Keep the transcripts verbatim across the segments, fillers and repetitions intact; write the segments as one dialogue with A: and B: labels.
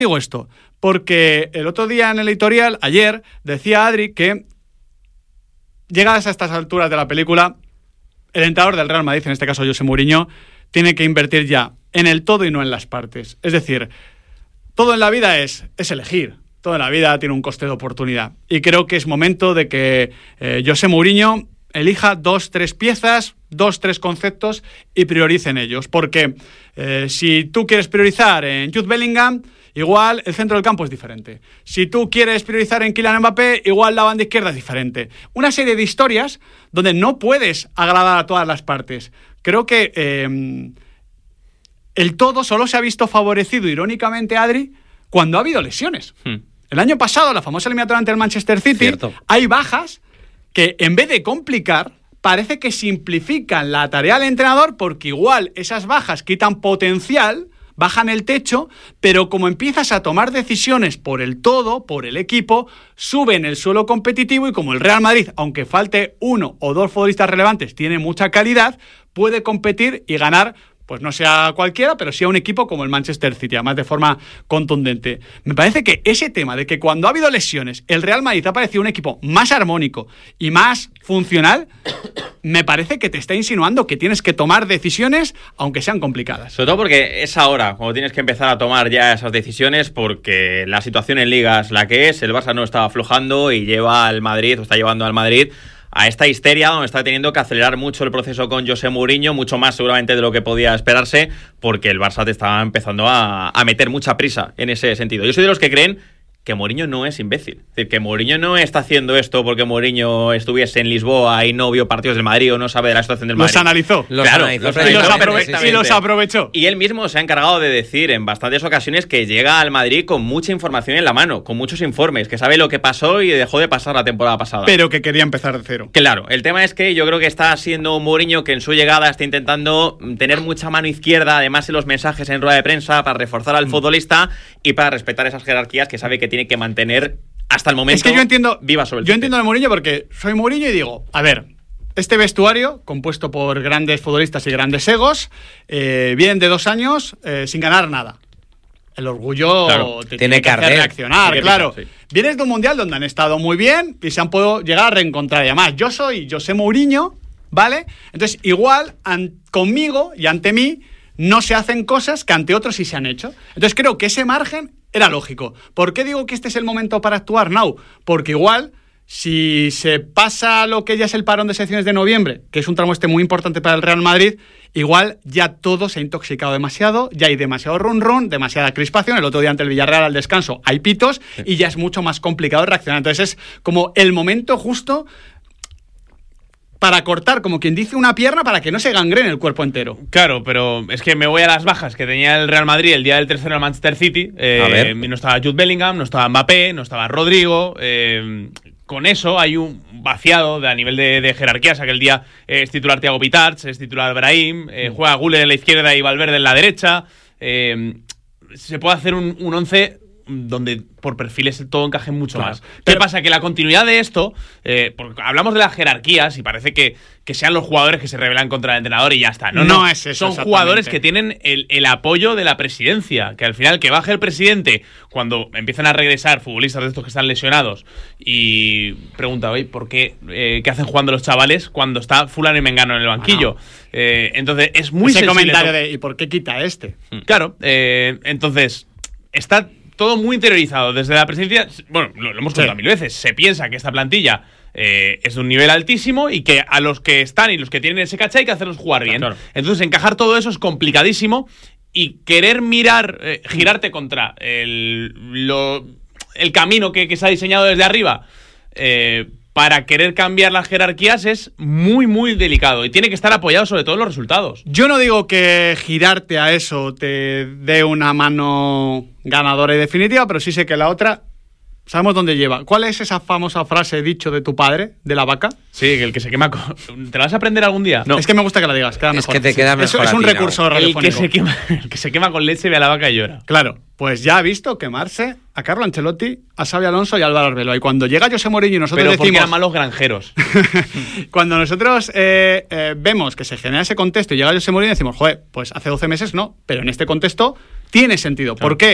A: Digo esto porque el otro día en el editorial, ayer, decía Adri que llegadas a estas alturas de la película, el entrenador del Real Madrid, en este caso José Mourinho, tiene que invertir ya en el todo y no en las partes. Es decir, todo en la vida es, es elegir. Todo en la vida tiene un coste de oportunidad. Y creo que es momento de que eh, José Mourinho elija dos, tres piezas, dos, tres conceptos y priorice en ellos. Porque eh, si tú quieres priorizar en Jude Bellingham, igual el centro del campo es diferente. Si tú quieres priorizar en Kylian Mbappé, igual la banda izquierda es diferente. Una serie de historias donde no puedes agradar a todas las partes. Creo que eh, el todo solo se ha visto favorecido, irónicamente, Adri, cuando ha habido lesiones. Hmm. El año pasado, la famosa eliminatoria ante el Manchester City, Cierto. hay bajas que, en vez de complicar, parece que simplifican la tarea del entrenador, porque igual esas bajas quitan potencial, bajan el techo, pero como empiezas a tomar decisiones por el todo, por el equipo, suben el suelo competitivo y como el Real Madrid, aunque falte uno o dos futbolistas relevantes, tiene mucha calidad, puede competir y ganar, pues no sea cualquiera, pero sí a un equipo como el Manchester City, además de forma contundente. Me parece que ese tema de que cuando ha habido lesiones, el Real Madrid ha parecido un equipo más armónico y más funcional, me parece que te está insinuando que tienes que tomar decisiones, aunque sean complicadas.
B: Sobre todo porque es ahora cuando tienes que empezar a tomar ya esas decisiones, porque la situación en Liga es la que es, el Barça no está aflojando y lleva al Madrid, o está llevando al Madrid a esta histeria donde está teniendo que acelerar mucho el proceso con José Mourinho, mucho más seguramente de lo que podía esperarse, porque el Barça te está empezando a, a meter mucha prisa en ese sentido. Yo soy de los que creen que Mourinho no es imbécil. Es decir, que Mourinho no está haciendo esto porque Mourinho estuviese en Lisboa y no vio partidos del Madrid o no sabe de la situación del Madrid.
A: Los analizó.
B: Los claro, analizó, los analizó,
A: y, los aprove- y los aprovechó.
B: Y él mismo se ha encargado de decir en bastantes ocasiones que llega al Madrid con mucha información en la mano, con muchos informes, que sabe lo que pasó y dejó de pasar la temporada pasada.
A: Pero que quería empezar de cero.
B: Claro, el tema es que yo creo que está siendo un Mourinho que en su llegada está intentando tener mucha mano izquierda, además en los mensajes en rueda de prensa, para reforzar al mm. futbolista y para respetar esas jerarquías que sabe que tiene que mantener hasta el momento.
A: Es que yo entiendo,
B: viva sobre el
A: yo entiendo de Mourinho porque soy Mourinho y digo, a ver, este vestuario, compuesto por grandes futbolistas y grandes egos, eh, vienen de dos años eh, sin ganar nada. El orgullo
C: claro,
A: te
C: tiene, tiene que
A: hacer reaccionar,
B: tiene
A: claro.
B: Pisar, sí.
A: Vienes de un mundial donde han estado muy bien y se han podido llegar a reencontrar. Y además, yo soy José Mourinho, ¿vale? Entonces, igual, an- conmigo y ante mí, no se hacen cosas que ante otros sí se han hecho. Entonces, creo que ese margen era lógico. ¿Por qué digo que este es el momento para actuar now? Porque igual, si se pasa lo que ya es el parón de selecciones de noviembre, que es un tramo este muy importante para el Real Madrid, igual ya todo se ha intoxicado demasiado, ya hay demasiado run run, demasiada crispación. El otro día ante el Villarreal al descanso hay pitos sí. y ya es mucho más complicado reaccionar. Entonces es como el momento justo para cortar, como quien dice, una pierna para que no se gangrene el cuerpo entero.
D: Claro, pero es que me voy a las bajas que tenía el Real Madrid el día del tercero al Manchester City. Eh, a ver. No estaba Jude Bellingham, no estaba Mbappé, no estaba Rodrigo. Eh, con eso hay un vaciado de, a nivel de, de jerarquías. Aquel día eh, es titular Thiago Pitarch, es titular Brahim, eh, mm. juega Güler en la izquierda y Valverde en la derecha. Eh, se puede hacer un, un once donde por perfiles todo encaje mucho claro. más. ¿Qué Pero, pasa? Que la continuidad de esto, eh, porque hablamos de las jerarquías y parece que, que sean los jugadores que se rebelan contra el entrenador y ya está. No, no, no es eso. Son jugadores que tienen el, el apoyo de la presidencia, que al final que baje el presidente cuando empiezan a regresar futbolistas de estos que están lesionados y pregunta, oye, ¿por qué, eh, qué hacen jugando los chavales cuando está fulano y mengano en el banquillo? Ah, no. eh, entonces es muy
A: Ese
D: sensible.
A: comentario de ¿y por qué quita este?
D: Claro, eh, entonces está todo muy interiorizado desde la presidencia. Bueno, lo, lo hemos contado sí. mil veces. Se piensa que esta plantilla eh, es de un nivel altísimo y que a los que están y los que tienen ese caché hay que hacerlos jugar bien. Claro. Entonces, encajar todo eso es complicadísimo y querer mirar, eh, girarte contra el, lo, el camino que, que se ha diseñado desde arriba eh, para querer cambiar las jerarquías es muy, muy delicado y tiene que estar apoyado sobre todo en los resultados.
A: Yo no digo que girarte a eso te dé una mano ganadora y definitiva, pero sí sé que la otra sabemos dónde lleva. ¿Cuál es esa famosa frase dicho de tu padre, de la vaca?
D: Sí, que el que se quema con... ¿Te la vas a aprender algún día?
A: No. Es que me gusta que la digas, queda mejor.
C: Es que te queda mejor.
A: Es, es un
C: ti,
A: recurso
C: no.
A: radiofónico.
D: El que, se quema, el que se quema con leche ve a la vaca y llora.
A: Claro, pues ya ha visto quemarse a Carlo Ancelotti, a Xabi Alonso y a Álvaro Arbeloa. Y cuando llega José Mourinho y nosotros
D: Pero
A: decimos...
D: porque eran malos granjeros.
A: Cuando nosotros eh, eh, vemos que se genera ese contexto y llega José Mourinho y decimos, joder, pues hace doce meses no, pero en este contexto tiene sentido.
D: Claro.
A: ¿Por qué?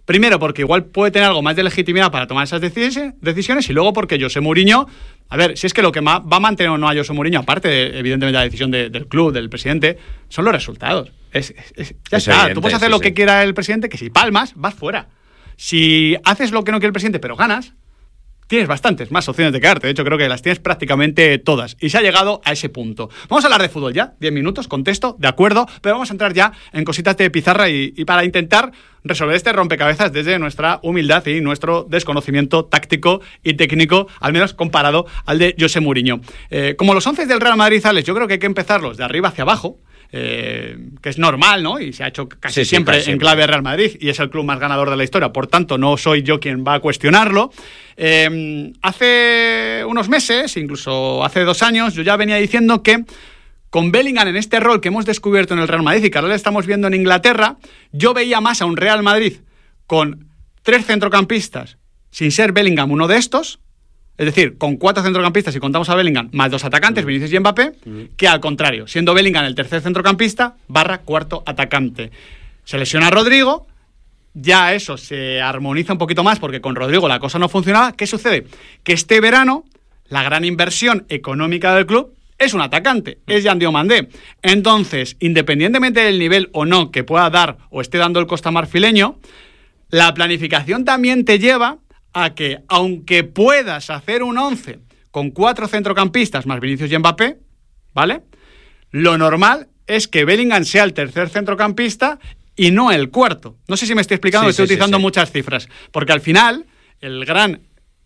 A: Primero, porque igual puede tener algo más de legitimidad para tomar esas deci- decisiones y luego porque José Mourinho, a ver, si es que lo que va a mantener o no a José Mourinho, aparte de, evidentemente, la decisión de, del club, del presidente, son los resultados. Es, es, es, ya
B: es
A: está,
B: evidente,
A: tú puedes hacer
B: sí,
A: lo
B: sí.
A: que quiera el presidente, que si palmas, vas fuera. Si haces lo que no quiere el presidente, pero ganas, tienes bastantes más opciones de quedarte. De hecho, creo que las tienes prácticamente todas. Y se ha llegado a ese punto. Vamos a hablar de fútbol ya. Diez minutos, contesto, de acuerdo. Pero vamos a entrar ya en cositas de pizarra y, y para intentar resolver este rompecabezas desde nuestra humildad y nuestro desconocimiento táctico y técnico, al menos comparado al de José Mourinho. Eh, como los once del Real Madrid, Alex, yo creo que hay que empezarlos de arriba hacia abajo. Eh, que es normal, ¿no? Y se ha hecho casi
B: sí, sí,
A: siempre
B: casi
A: en
B: siempre.
A: clave Real Madrid y es el club más ganador de la historia, por tanto no soy yo quien va a cuestionarlo. Eh, hace unos meses, incluso hace dos años, yo ya venía diciendo que con Bellingham en este rol que hemos descubierto en el Real Madrid y que ahora le estamos viendo en Inglaterra, yo veía más a un Real Madrid con tres centrocampistas sin ser Bellingham uno de estos, es decir, con cuatro centrocampistas si contamos a Bellingham, más dos atacantes, Vinicius y Mbappé, que al contrario, siendo Bellingham el tercer centrocampista, barra cuarto atacante. Se lesiona Rodrigo, ya eso se armoniza un poquito más porque con Rodrigo la cosa no funcionaba. ¿Qué sucede? Que este verano, la gran inversión económica del club es un atacante, es Jan Diomandé. Entonces, independientemente del nivel o no que pueda dar o esté dando el Costa Marfileño, la planificación también te lleva a que, aunque puedas hacer un once con cuatro centrocampistas más Vinicius y Mbappé, ¿vale? Lo normal es que Bellingham sea el tercer centrocampista y no el cuarto. No sé si me estoy explicando,
B: Sí,
A: estoy
B: sí,
A: utilizando
B: sí, sí.
A: muchas cifras, porque al final el gran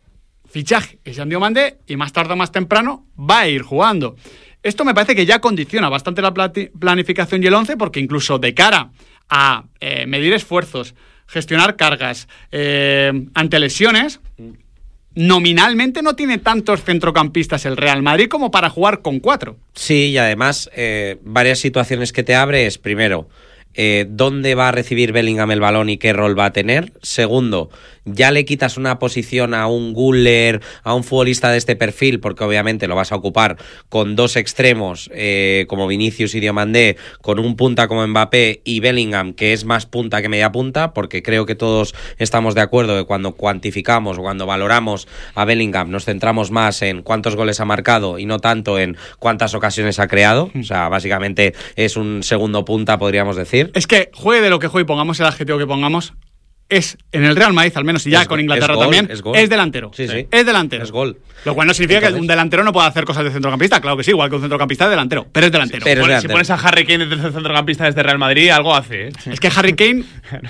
A: fichaje es Jan Diomandé y más tarde o más temprano va a ir jugando. Esto me parece que ya condiciona bastante la plati- planificación y el once, porque incluso de cara a eh, medir esfuerzos, gestionar cargas eh, ante lesiones, nominalmente no tiene tantos centrocampistas el Real Madrid como para jugar con cuatro.
C: Sí, y además eh, varias situaciones que te abre es, primero, eh, dónde va a recibir Bellingham el balón y qué rol va a tener. Segundo, ya le quitas una posición a un Güler, a un futbolista de este perfil, porque obviamente lo vas a ocupar con dos extremos eh, como Vinicius y Diomandé, con un punta como Mbappé y Bellingham, que es más punta que media punta, porque creo que todos estamos de acuerdo que cuando cuantificamos o cuando valoramos a Bellingham nos centramos más en cuántos goles ha marcado y no tanto en cuántas ocasiones ha creado. O sea, básicamente es un segundo punta, podríamos decir.
A: Es que juegue de lo que juegue y pongamos el adjetivo que pongamos, es en el Real Madrid, al menos, y ya
C: Es
A: con
C: go-
A: Inglaterra
C: es gol,
A: también,
C: es gol.
A: es delantero.
C: Sí, sí.
A: Es delantero.
C: Es gol.
A: Lo cual no significa
C: Entonces-
A: que un delantero no pueda hacer cosas de centrocampista. Claro que sí, igual que un centrocampista es delantero, pero es delantero.
C: pero-
D: Pon-
C: es
D: si
C: delantero.
D: pones a Harry Kane de tercer centrocampista desde Real Madrid, algo hace, ¿eh?
A: Es que Harry Kane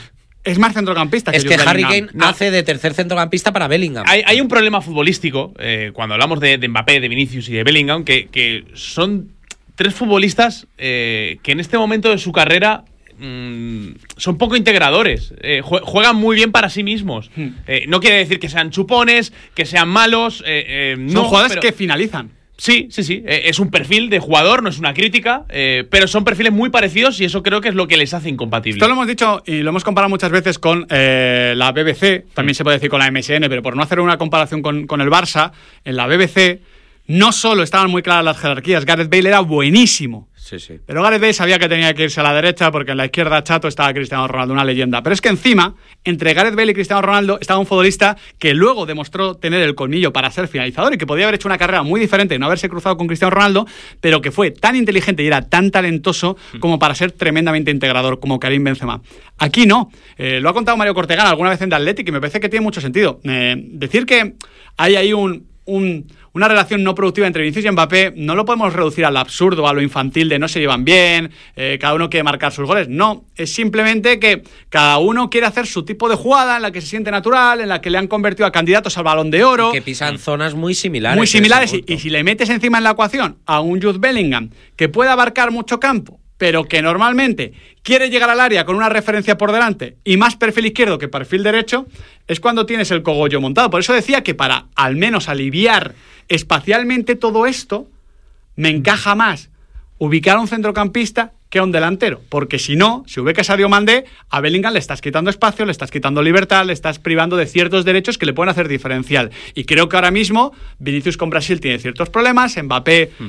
A: es más centrocampista
C: Es
A: que
C: que
A: Jude
C: Harry Kane
A: Bellingham.
C: hace de tercer centrocampista para Bellingham.
D: Hay, hay un problema futbolístico, eh, cuando hablamos de, de Mbappé, de Vinicius y de Bellingham, que, que son tres futbolistas eh, que en este momento de su carrera mm, son poco integradores. Eh, jue- juegan muy bien para sí mismos. Eh, no quiere decir que sean chupones, que sean malos. eh, eh,
A: Son
D: no,
A: jugadores
D: pero-
A: que finalizan.
D: Sí, sí, sí. Eh, es un perfil de jugador, no es una crítica, eh, pero son perfiles muy parecidos y eso creo que es lo que les hace incompatibles.
A: Esto lo hemos dicho y lo hemos comparado muchas veces con eh, la B B C, también se puede decir con la M S N, pero por no hacer una comparación con, con el Barça, en la B B C no solo estaban muy claras las jerarquías, Gareth Bale era buenísimo.
C: Sí, sí.
A: Pero Gareth Bale sabía que tenía que irse a la derecha porque en la izquierda chato estaba Cristiano Ronaldo, una leyenda. Pero es que encima, entre Gareth Bale y Cristiano Ronaldo, estaba un futbolista que luego demostró tener el colmillo para ser finalizador y que podía haber hecho una carrera muy diferente y no haberse cruzado con Cristiano Ronaldo, pero que fue tan inteligente y era tan talentoso como para ser tremendamente integrador como Karim Benzema. Aquí no. Eh, lo ha contado Mario Cortegana alguna vez en The Athletic y me parece que tiene mucho sentido. Eh, decir que hay ahí un... Un, una relación no productiva entre Vinicius y Mbappé no lo podemos reducir al absurdo, a lo infantil de no se llevan bien, eh, cada uno quiere marcar sus goles. No, es simplemente que cada uno quiere hacer su tipo de jugada en la que se siente natural, en la que le han convertido a candidatos al Balón de Oro.
C: Que pisan zonas muy similares.
A: Muy
C: en
A: similares.
C: ese
A: Y,
C: punto.
A: y si le metes encima en la ecuación a un Jude Bellingham que puede abarcar mucho campo, pero que normalmente quiere llegar al área con una referencia por delante y más perfil izquierdo que perfil derecho, es cuando tienes el cogollo montado. Por eso decía que para al menos aliviar espacialmente todo esto, me encaja más ubicar a un centrocampista que a un delantero, porque si no, si ubicas a Sadio Mané, a Bellingham le estás quitando espacio, le estás quitando libertad, le estás privando de ciertos derechos que le pueden hacer diferencial. Y creo que ahora mismo Vinicius con Brasil tiene ciertos problemas, Mbappé mm.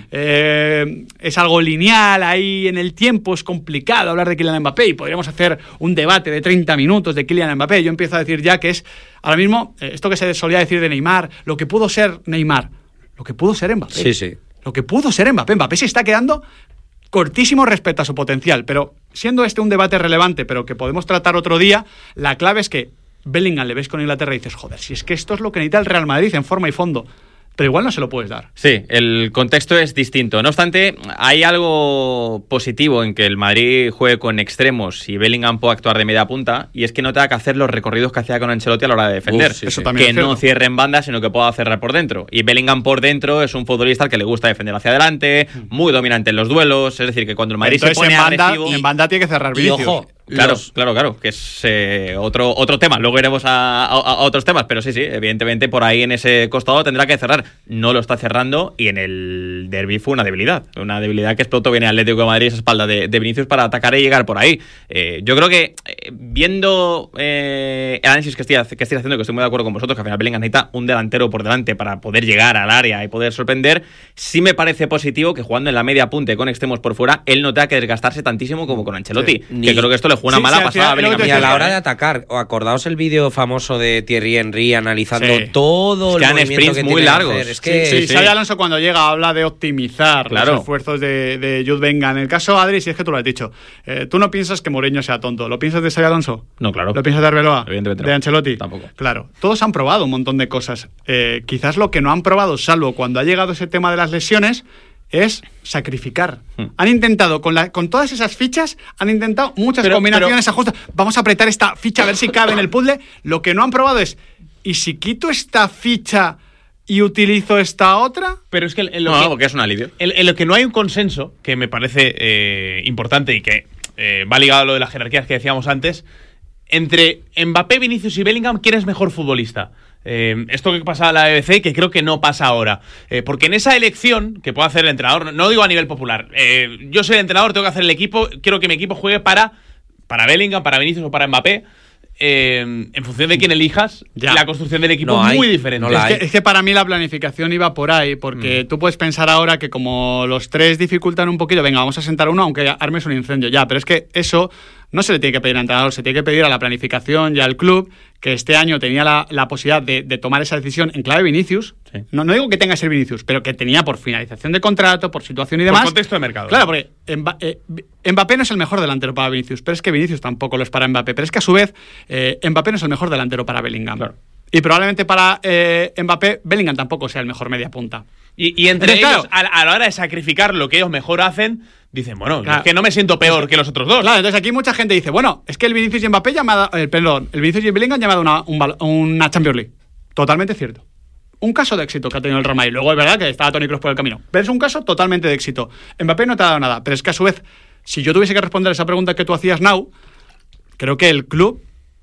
A: eh, es algo lineal ahí en el tiempo, es complicado hablar de Kylian Mbappé y podríamos hacer un debate de treinta minutos de Kylian Mbappé. Yo empiezo a decir ya que es, ahora mismo, eh, esto que se solía decir de Neymar, lo que pudo ser Neymar, lo que pudo ser Mbappé.
C: Sí, sí.
A: Lo que pudo ser Mbappé. Mbappé se está quedando cortísimo respecto a su potencial, pero siendo este un debate relevante, pero que podemos tratar otro día, la clave es que Bellingham le ves con Inglaterra y dices, joder, si es que esto es lo que necesita el Real Madrid en forma y fondo. Pero igual no se lo puedes dar.
B: Sí, el contexto es distinto. No obstante, hay algo positivo en que el Madrid juegue con extremos y Bellingham pueda actuar de media punta, y es que no tenga que hacer los recorridos que hacía con Ancelotti a la hora de defender.
A: Uf, sí, eso también
B: que
A: es
B: no
A: cierto.
B: cierre en banda, sino que pueda cerrar por dentro. Y Bellingham por dentro es un futbolista al que le gusta defender hacia adelante, muy dominante en los duelos. Es decir, que cuando el Madrid
A: Entonces,
B: se pone
A: en banda,
B: agresivo...
A: en banda tiene que cerrar
C: Y
A: Vinicius.
C: ojo,
B: Claro,
C: los...
B: claro, claro, que es eh, otro, otro tema. Luego iremos a, a, a otros temas, pero sí, sí, evidentemente por ahí en ese costado tendrá que cerrar. No lo está cerrando y en el derbi fue una debilidad. Una debilidad que explotó bien el Atlético de Madrid, esa espalda de, de Vinicius para atacar y llegar por ahí. Eh, yo creo que eh, viendo eh, el análisis que estoy, que estoy haciendo, que estoy muy de acuerdo con vosotros, que al final Bellingham necesita un delantero por delante para poder llegar al área y poder sorprender, sí me parece positivo que jugando en la media punta y con extremos por fuera, él no tenga que desgastarse tantísimo como con Ancelotti. Sí,
C: ni...
B: que creo que esto le juega una
A: Sí,
B: mala
A: sí,
B: pasada a Bellingham.
C: Y a la hora de atacar, ¿o acordaos el vídeo famoso de Thierry Henry analizando
A: Sí.
C: todo
B: Es que
C: el
B: han
C: movimiento
B: sprints
C: que
B: muy
C: tiene que
B: largos.
C: hacer? Es que
A: Sí,
B: sí, sí.
A: Xabi Alonso cuando llega habla de optimizar
B: Claro.
A: los esfuerzos de, de Jude Bellingham. En el caso Adri, si es que tú lo has dicho, eh, tú no piensas que Mourinho sea tonto. ¿Lo piensas de Xabi Alonso?
B: No, claro.
A: ¿Lo piensas de Arbeloa?
B: Evidentemente no.
A: ¿De Ancelotti?
B: Tampoco.
A: Claro. Todos han probado un montón de cosas. Eh, quizás lo que no han probado, salvo cuando ha llegado ese tema de las lesiones, es sacrificar. Hmm. Han intentado, con, la, con todas esas fichas, han intentado muchas
D: Pero-
A: combinaciones ajustas. Vamos a apretar esta ficha a ver si cabe en el puzzle. Lo que no han probado es, ¿y si quito esta ficha y utilizo esta otra?
D: Pero es que en lo,
B: No,
D: que,
B: porque es un alivio.
D: en, en lo que no hay un consenso, que me parece eh, importante y que eh, va ligado a lo de las jerarquías que decíamos antes, entre Mbappé, Vinicius y Bellingham, ¿quién es mejor futbolista? Eh, esto que pasa en la B B C, que creo que no pasa ahora. Eh, porque en esa elección que puede hacer el entrenador, no, no digo a nivel popular, eh, yo soy el entrenador, tengo que hacer el equipo, quiero que mi equipo juegue para, para Bellingham, para Vinicius o para Mbappé. Eh, en función de quién elijas,
A: Ya.
D: la construcción del equipo
C: No
D: es
C: hay,
D: muy diferente.
C: no la
A: Es
C: hay.
A: que, es que para mí la planificación iba por ahí, porque mm. tú puedes pensar ahora que como los tres dificultan un poquito, venga, vamos a sentar uno aunque armes un incendio ya, pero es que eso no se le tiene que pedir al entrenador, se tiene que pedir a la planificación y al club, que este año tenía la, la posibilidad de, de tomar esa decisión en clave Vinicius.
B: Sí.
A: No, no digo que tenga que ser Vinicius, pero que tenía por finalización de contrato, por situación y demás.
D: Por contexto de mercado.
A: Claro, porque Mba- eh, Mbappé no es el mejor delantero para Vinicius, pero es que Vinicius tampoco lo es para Mbappé, pero es que a su vez eh, Mbappé no es el mejor delantero para Bellingham.
B: Claro.
A: Y probablemente para eh, Mbappé, Bellingham tampoco sea el mejor media punta.
D: Y, y entre
A: Entonces,
D: ellos,
A: claro,
D: a, a la hora de sacrificar lo que ellos mejor hacen, dicen, bueno,
A: Claro.
D: es que no me siento peor que los otros dos.
A: Claro, entonces aquí mucha gente dice, bueno, es que el Vinicius y Mbappé ya me ha dado, eh, perdón, el Vinicius y Bellingham ya me ha dado una, un bal- una Champions League. Totalmente cierto. Un caso de éxito que ha tenido el Real Madrid. Luego es verdad que estaba Toni Kroos por el camino. Pero es un caso totalmente de éxito. Mbappé no te ha dado nada. Pero es que a su vez, si yo tuviese que responder esa pregunta que tú hacías, Now, creo que el club,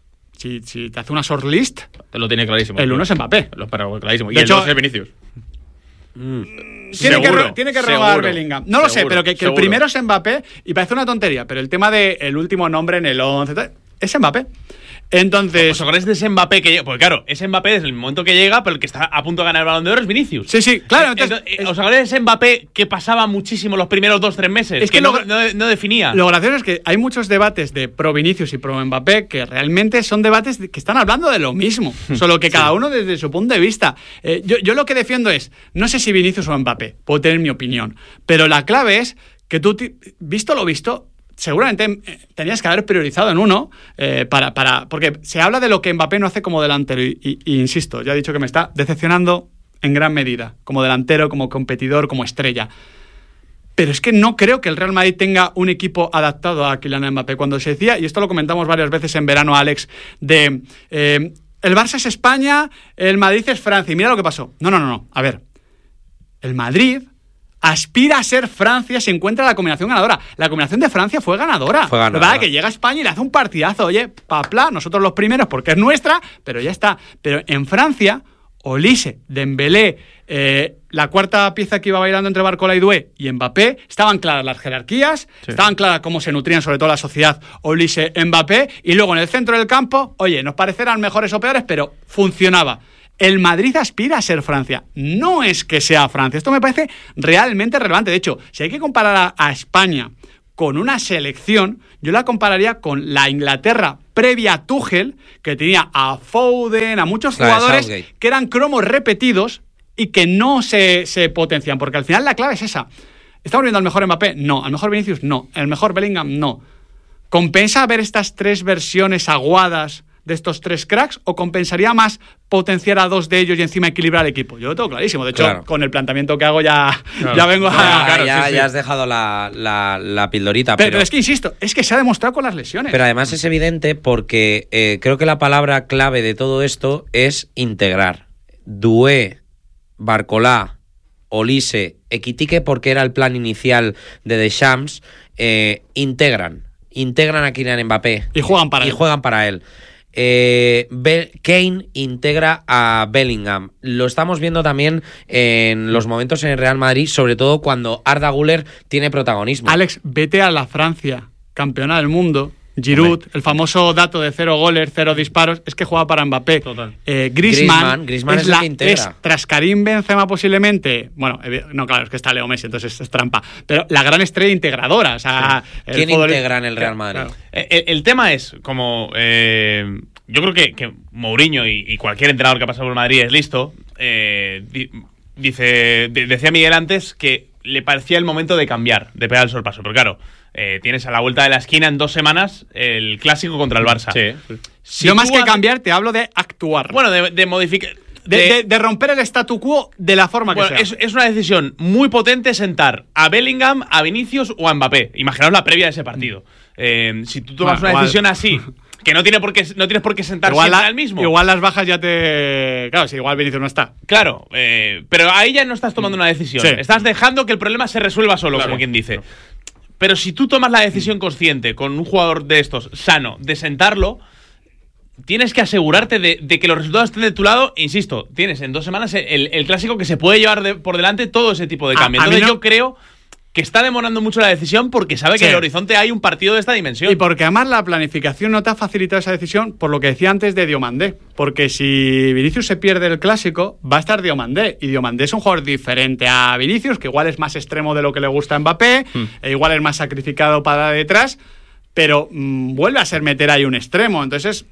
A: si, si te hace una short list,
B: Lo tiene clarísimo.
A: el uno es Mbappé.
B: Lo pero clarísimo. Y
A: De
B: el
A: hecho-
B: dos es Vinicius.
A: Tiene
B: Seguro,
A: que, ro- tiene que robar
B: seguro,
A: Bellingham. No lo sé,
B: seguro,
A: pero que, que el
B: seguro.
A: primero es Mbappé y parece una tontería, pero el tema del el último nombre en el once tal, es Mbappé. Entonces,
D: ¿Os acordáis de ese Mbappé que llega? Porque claro, ese Mbappé desde el momento que llega, pero el que está a punto de ganar el Balón de Oro es Vinicius.
A: sí, sí, claro. Entonces,
D: Entonces, eh, ¿os acordáis de ese Mbappé que pasaba muchísimo los primeros dos, tres meses?
A: Es
D: que
A: que
D: no,
A: lo-
D: no, no definía.
A: lo gracioso es que hay muchos debates de pro Vinicius y pro Mbappé que realmente son debates de- que están hablando de lo mismo, solo que cada uno desde su punto de vista. Eh, yo, yo lo que defiendo es, no sé si Vinicius o Mbappé, puedo tener mi opinión, pero la clave es que tú, ti- visto lo visto, seguramente eh, tenías que haber priorizado en uno eh, para, para. Porque se habla de lo que Mbappé no hace como delantero. Y, y- y insisto, ya he dicho que me está decepcionando en gran medida. Como delantero, como competidor, como estrella. Pero es que no creo que el Real Madrid tenga un equipo adaptado a Kylian Mbappé. Cuando se decía, y esto lo comentamos varias veces en verano, Alex, de eh, el Barça es España, el Madrid es Francia. Y mira lo que pasó. No, no, no, no. A ver. El Madrid aspira a ser Francia si encuentra la combinación ganadora. La combinación de Francia fue ganadora.
C: Fue ganadora.
A: Lo que pasa es que llega a España y le hace un partidazo. Oye, papla, nosotros los primeros porque es nuestra, pero ya está. Pero en Francia, Olise, Dembélé, eh, la cuarta pieza que iba bailando entre Barcola y Doué y Mbappé, estaban claras las jerarquías, sí. estaban claras cómo se nutrían sobre todo la sociedad Olise-Mbappé, y luego en el centro del campo, oye, nos parecerán mejores o peores, pero funcionaba. El Madrid aspira a ser Francia, no es que sea Francia. Esto me parece realmente relevante. De hecho, si hay que comparar a, a España con una selección, yo la compararía con la Inglaterra previa a Tuchel, que tenía a Foden, a muchos jugadores que eran cromos repetidos y que no se, se potencian, porque al final la clave es esa. ¿Estamos viendo al mejor Mbappé? No. ¿Al mejor Vinicius? No. ¿El mejor Bellingham? No. ¿Compensa ver estas tres versiones aguadas de estos tres cracks o compensaría más potenciar a dos de ellos y encima equilibrar el equipo? Yo lo tengo clarísimo. De hecho, claro. con el planteamiento que hago ya,
C: claro.
A: ya vengo a...
C: Ya,
A: claro,
C: ya,
A: sí, sí.
C: ya has dejado la, la, la pildorita.
A: Pero,
C: pero...
A: pero es que, insisto, es que se ha demostrado con las lesiones.
C: Pero además es evidente porque eh, creo que la palabra clave de todo esto es integrar. Doué, Barcola, Olise, Ekitike, porque era el plan inicial de Deschamps, eh, integran. Integran a Kylian Mbappé.
A: Y juegan para
C: y
A: él.
C: Y juegan para él. Eh, Be- Kane integra a Bellingham. Lo estamos viendo también en los momentos en el Real Madrid, sobre todo cuando Arda Güler tiene protagonismo.
A: Alex, vete a la Francia, campeona del mundo. Giroud, Hombre. el famoso dato de cero goles, cero disparos, es que juega para Mbappé.
D: Total.
A: Eh, Griezmann,
C: Griezmann, Griezmann
A: es,
C: es
A: la,
C: el que integra.
A: es tras Karim Benzema posiblemente, bueno, no, claro, es que está Leo Messi, entonces es, es trampa, pero la gran estrella integradora. O sea,
C: sí. ¿Quién
A: fútbol...
C: integra en el Real Madrid?
A: Claro.
D: El, el tema es, como eh, yo creo que, que Mourinho y, y cualquier entrenador que ha pasado por Madrid es listo, eh, di, dice, de, decía Miguel antes que le parecía el momento de cambiar, de pegar el sorpaso, pero claro, eh, tienes a la vuelta de la esquina en dos semanas el clásico contra el Barça.
B: Sí.
A: Si Yo más que cambiar te hablo de actuar.
D: Bueno, de, de modificar...
A: De, de, de romper el statu quo de la forma
D: bueno,
A: que sea.
D: Es, es una decisión muy potente sentar a Bellingham, a Vinicius o a Mbappé. Imaginaos la previa de ese partido. Eh, si tú tomas bueno, una igual. decisión así, que no, tiene por qué, no tienes por qué sentar igual siempre la, al mismo.
A: Igual las bajas ya te... Claro, si igual Vinicius no está.
D: Claro, eh, pero ahí ya no estás tomando una decisión. Sí. Estás dejando que el problema se resuelva solo, claro, como quien dice. Claro. Pero si tú tomas la decisión consciente con un jugador de estos, sano, de sentarlo, tienes que asegurarte de, de que los resultados estén de tu lado. Insisto, tienes en dos semanas el, el clásico que se puede llevar de, por delante todo ese tipo de cambio. A, a Entonces no... yo creo que está demorando mucho la decisión porque sabe sí. que en el horizonte hay un partido de esta dimensión.
A: Y porque además la planificación no te ha facilitado esa decisión, por lo que decía antes de Diomandé. Porque si Vinicius se pierde el clásico, va a estar Diomandé. Y Diomandé es un jugador diferente a Vinicius, que igual es más extremo de lo que le gusta a Mbappé, hmm. e igual es más sacrificado para detrás, pero mmm, vuelve a ser meter ahí un extremo. Entonces...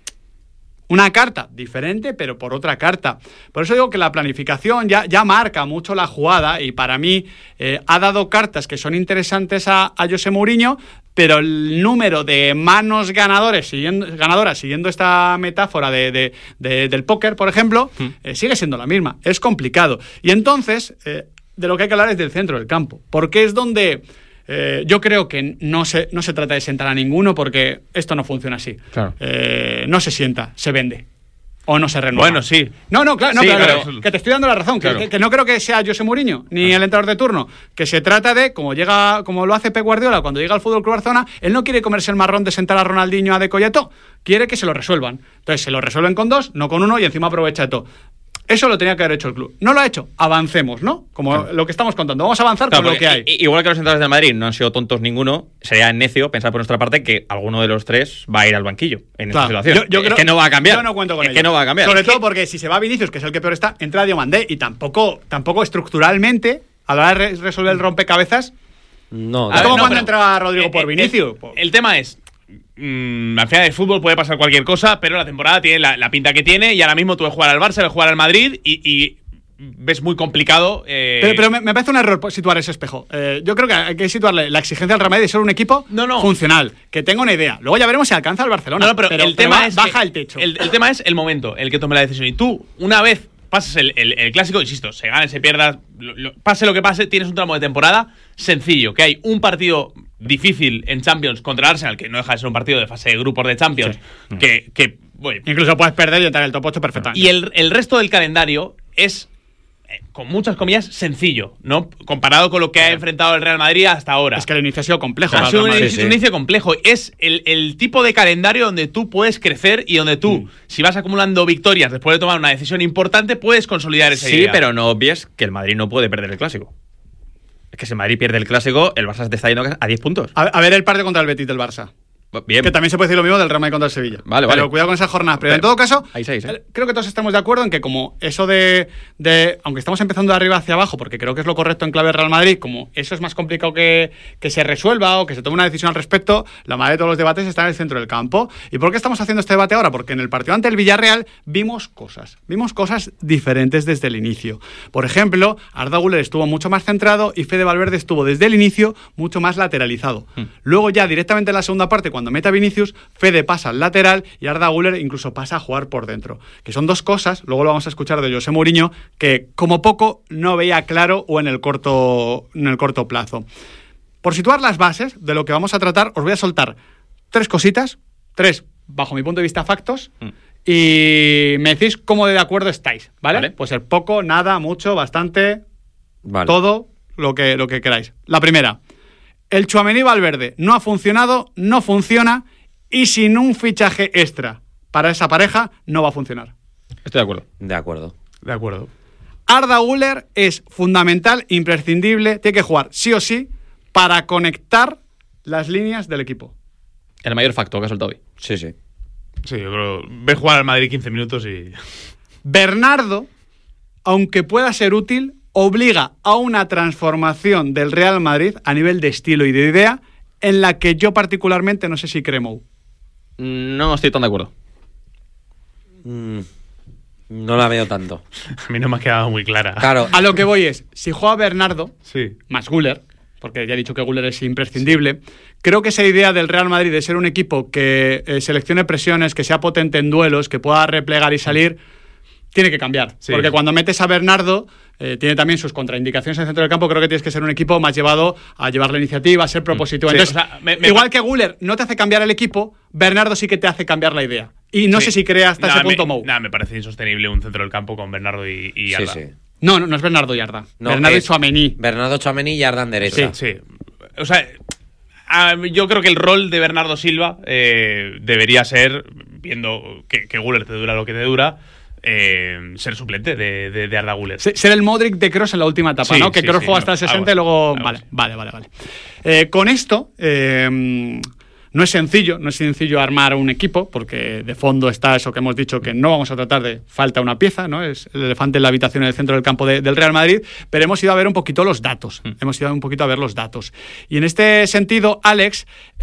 A: una carta diferente, pero por otra carta. Por eso digo que la planificación ya, ya marca mucho la jugada y para mí eh, ha dado cartas que son interesantes a, a José Mourinho, pero el número de manos ganadores siguiendo, ganadoras, siguiendo esta metáfora de, de, de, del póker, por ejemplo, mm. eh, sigue siendo la misma. Es complicado. Y entonces, eh, de lo que hay que hablar es del centro del campo, porque es donde... Eh, yo creo que no se, no se trata de sentar a ninguno porque esto no funciona así. Claro. Eh, no se sienta, se vende. O no se renueva.
D: Bueno, sí.
A: No, no, claro, no,
D: sí,
A: claro,
D: claro.
A: que te estoy dando la razón. Claro. Que, que, que no creo que sea José Mourinho ni el entrenador de turno. Que se trata de, como llega, como lo hace Pep Guardiola cuando llega al Fútbol Club Barcelona, él no quiere comerse el marrón de sentar a Ronaldinho, a De Colletó. Quiere que se lo resuelvan. Entonces se lo resuelven con dos, no con uno, y encima aprovecha de todo. Eso lo tenía que haber hecho el club. No lo ha hecho. Avancemos, ¿no? Como claro. lo que estamos contando. Vamos a avanzar claro, con lo que hay.
B: Igual que los entrenadores del Madrid no han sido tontos ninguno, sería necio pensar por nuestra parte que alguno de los tres va a ir al banquillo en claro. esta situación.
A: Yo, yo
B: es
A: creo,
B: que no va a cambiar.
A: Yo no cuento con
B: es
A: ello.
B: que no va a cambiar.
A: Sobre
B: es
A: todo
B: que...
A: porque si se va Vinicius, que es el que peor está, entra Diomandé y tampoco, tampoco estructuralmente, a la hora de resolver el rompecabezas,
C: no.
A: Es como
D: no,
A: cuando
D: pero,
A: entraba Rodrigo
D: eh,
A: por
D: eh,
A: Vinicius.
D: El, el tema es... Mm, al final del fútbol puede pasar cualquier cosa, pero la temporada tiene la, la pinta que tiene y ahora mismo tú ves jugar al Barça, ves jugar al Madrid y, y ves muy complicado. Eh...
A: Pero, pero me, me parece un error situar ese espejo. Eh, yo creo que hay que situarle la exigencia al Real Madrid de ser un equipo
D: no, no.
A: funcional, que tenga una idea. Luego ya veremos si alcanza el Barcelona.
D: No, no, pero, pero el tema
A: pero
D: es
A: baja
D: que,
A: el techo.
D: El, el tema es el momento en el que tome la decisión. Y tú, una vez pasas el, el, el clásico, insisto, se gane, se pierda, lo, lo, pase lo que pase, tienes un tramo de temporada sencillo, que hay un partido difícil en Champions contra el Arsenal, que no deja de ser un partido de fase de grupos de Champions, sí. que, que bueno,
A: incluso puedes perder y entrar en el top ocho perfectamente.
D: Y el, el resto del calendario es con muchas comillas, sencillo, ¿no? Comparado con lo que ha enfrentado el Real Madrid hasta ahora.
A: Es que el inicio ha sido complejo.
D: Ha sido un,
A: Madrid,
D: inicio, sí. un inicio complejo. Es el, el tipo de calendario donde tú puedes crecer y donde tú, mm. si vas acumulando victorias después de tomar una decisión importante, puedes consolidar esa
B: sí,
D: idea.
B: Sí, pero no obvies que el Madrid no puede perder el Clásico. Es que si el Madrid pierde el Clásico, el Barça te está yendo a diez puntos.
A: A, a ver el partido contra el Betis del Barça.
B: Bien.
A: Que también se puede decir lo mismo del Real Madrid contra el Sevilla.
B: Vale,
A: Pero
B: vale.
A: cuidado con esas jornadas. Pero, pero en todo caso,
B: hay seis, ¿eh?
A: creo que todos estamos de acuerdo en que como eso de, de... Aunque estamos empezando de arriba hacia abajo, porque creo que es lo correcto en clave Real Madrid, como eso es más complicado que, que se resuelva o que se tome una decisión al respecto, la madre de todos los debates está en el centro del campo. ¿Y por qué estamos haciendo este debate ahora? Porque en el partido ante el Villarreal vimos cosas. Vimos cosas diferentes desde el inicio. Por ejemplo, Arda Güler estuvo mucho más centrado y Fede Valverde estuvo desde el inicio mucho más lateralizado. Hmm. Luego ya directamente en la segunda parte, cuando mete a Vinicius, Fede pasa al lateral y Arda Güler incluso pasa a jugar por dentro. Que son dos cosas, luego lo vamos a escuchar de José Mourinho, que como poco no veía claro o en el corto, en el corto plazo. Por situar las bases de lo que vamos a tratar, os voy a soltar tres cositas, tres, bajo mi punto de vista, factos, mm. y me decís cómo de acuerdo estáis, ¿vale? ¿vale? Pues el poco, nada, mucho, bastante, vale. todo lo que, lo que queráis. La primera, el Tchouaméni Valverde no ha funcionado, no funciona, y sin un fichaje extra para esa pareja no va a funcionar.
B: Estoy de acuerdo.
C: De acuerdo.
D: De acuerdo.
A: Arda Güler es fundamental, imprescindible, tiene que jugar sí o sí para conectar las líneas del equipo.
B: El mayor factor que ha soltado hoy.
C: Sí, sí.
D: Sí, yo creo. Ve jugar al Madrid quince minutos y...
A: Bernardo, aunque pueda ser útil, obliga a una transformación del Real Madrid a nivel de estilo y de idea en la que yo particularmente no sé si creo.
B: No estoy tan de acuerdo.
C: Mm, no la veo tanto.
D: A mí no me ha quedado muy clara.
A: Claro. A lo que voy es, si juega Bernardo,
D: sí.
A: más Güler, porque ya he dicho que Güler es imprescindible, sí. creo que esa idea del Real Madrid de ser un equipo que eh, seleccione presiones, que sea potente en duelos, que pueda replegar y salir, tiene que cambiar. Sí. Porque cuando metes a Bernardo, eh, tiene también sus contraindicaciones en el centro del campo, creo que tienes que ser un equipo más llevado a llevar la iniciativa, a ser propositivo. Sí, Entonces, o sea, me, me igual pa- que Güler no te hace cambiar el equipo, Bernardo sí que te hace cambiar la idea. Y no sí. sé si crea hasta nah, ese punto
D: me,
A: Mou.
D: Nada, me parece insostenible un centro del campo con Bernardo y, y Arda.
C: Sí, sí.
A: No, no, no es Bernardo y Arda.
C: No,
A: Bernardo y Tchouaméni.
C: Bernardo, Tchouaméni y Arda en derecha.
D: Sí, sí. O sea, a, yo creo que el rol de Bernardo Silva eh, debería ser, viendo que, que Güler te dura lo que te dura, Eh, ser suplente de, de, de Arda Güler.
A: Ser el Modric de Kroos en la última etapa, sí, ¿no? Que sí, Kroos sí, juega no, hasta el sesenta algo, y luego... Vale, vale, vale, vale. Eh, con esto, eh, no es sencillo, no es sencillo armar un equipo, porque de fondo está eso que hemos dicho, que no vamos a tratar de... Falta una pieza, ¿no? Es el elefante en la habitación en el centro del campo de, del Real Madrid, pero hemos ido a ver un poquito los datos. Mm. Hemos ido un poquito a ver los datos. Y en este sentido, Alex...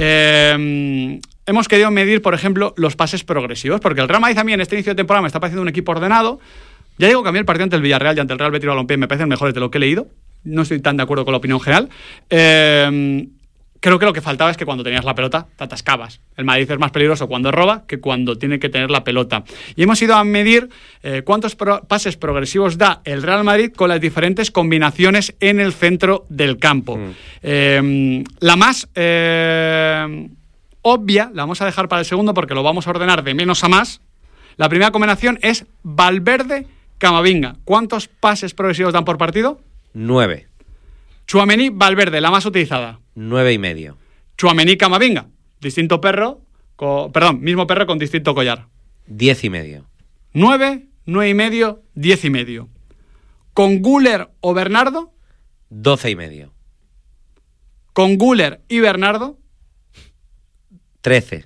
A: Eh, hemos querido medir, por ejemplo, los pases progresivos, porque el Real Madrid también en este inicio de temporada me está pareciendo un equipo ordenado. Ya digo que a mí el partido ante el Villarreal y ante el Real Betis Balompié me parecen mejores de lo que he leído. No estoy tan de acuerdo con la opinión general. Eh, creo que lo que faltaba es que cuando tenías la pelota te atascabas. El Madrid es más peligroso cuando roba que cuando tiene que tener la pelota. Y hemos ido a medir eh, cuántos pro- pases progresivos da el Real Madrid con las diferentes combinaciones en el centro del campo. Mm. Eh, la más... Eh, obvia, la vamos a dejar para el segundo porque lo vamos a ordenar de menos a más. La primera combinación es Valverde-Camavinga. ¿Cuántos pases progresivos dan por partido?
C: Nueve.
A: Tchouaméni-Valverde, la más utilizada.
C: Nueve y medio.
A: Tchouaméni-Camavinga, distinto perro, con, perdón, mismo perro con distinto collar.
C: Diez y medio.
A: Nueve, nueve y medio, diez y medio. ¿Con Güler o Bernardo?
C: Doce y medio.
A: ¿Con Güler y Bernardo?
C: Trece.